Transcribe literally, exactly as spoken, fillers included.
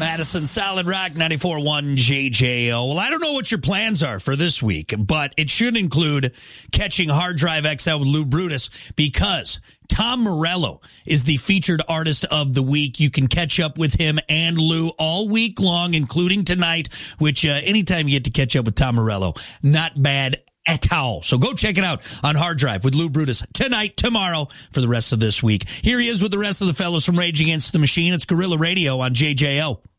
Madison Solid Rock ninety-four point one J J O. Well, I don't know what your plans are for this week, but it should include catching Hard Drive X L with Lou Brutus because Tom Morello is the featured artist of the week. You can catch up with him and Lou all week long, including tonight, which uh, anytime you get to catch up with Tom Morello, not bad at all. So go check it out on Hard Drive with Lou Brutus tonight, tomorrow, for the rest of this week. Here he is with the rest of the fellows from Rage Against the Machine. It's Guerrilla Radio on J J O.